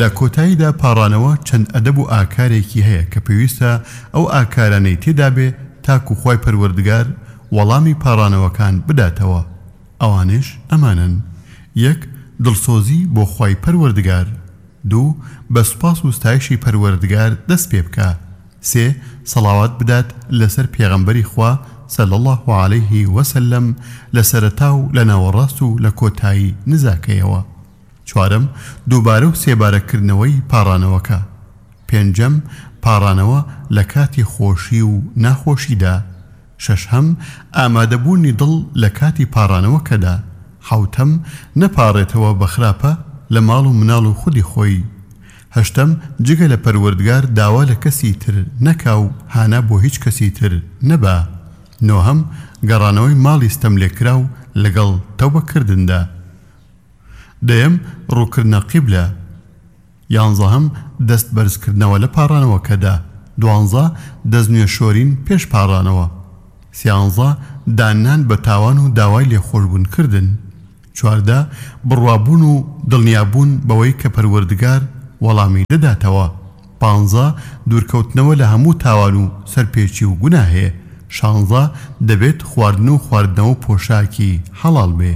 لە کۆتاییدا پاڕانەوە چەند ئەدەب و ئاکارێکی هەیە کە پێویستە ئەو ئاکارانەی تێدا بێ تاکو خوای پەروەردگار وەڵامی پاڕانەوەکان بداتەوە. ئەوانش ئەمانن: 1. دڵسۆزی بۆ خوای پەروەردگار. 2. بە سوپاس و ستایشی پەروەردگار دەست پێ بکە. 3. سەڵاوات بدات لەسەر پێغەمبەری خوا صلی الله عليه وسلم لە سەرەتا و لە ناوەڕاست و لە کۆتایی نزاکەیەوە. 4. دووبارە و سێبارەکردنەوەی پاڕانەوەکە. 5. پاڕانەوە لە کاتی خۆشی و ناخۆشیدا. 6. ئامادەبوونی دڵ لە کاتی پاڕانەوەکەدا. 7. نەپاڕێتەوە بە خراپە لە ماڵ و مناڵ و خودی خۆی. 8. جگە لە پەروەردگار داوا لە کەسی تر نەکا و هانا بۆ هیچ کەسی تر نەبا. 9. گەڕانەوەی ماڵی ستەملێکرا و لەگەڵ تەوبەکردندا. 10. ڕووکردنە قیبلە. 11. دەست بەرزکردنەوە لە پاڕانەوەکەدا. 12. دەستنوێ شۆرین پێش پاڕانەوە. 13. دانان بە تاوان و داوای لێخۆشبوونکردن. 14. بڕوابوون و دڵنیابوون بەوەی کە پەروەردگار وەڵامی دەداتەوە. 15. دوورکەوتنەوە لە هەموو تاوان و سەرپێچی و گوناهێ. 16. دەبێت خواردن و خواردنەوە پۆشاکی حەڵاڵ بێ.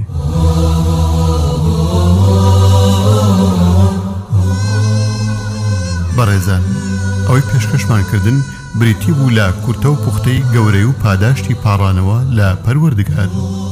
بەڕێزان، ئەوەی پێشکەشمانکردن بریتی بوو لە کورتە و پوختەی گەورەی و پاداشتی پاڕانەوە لە پەروەردگار.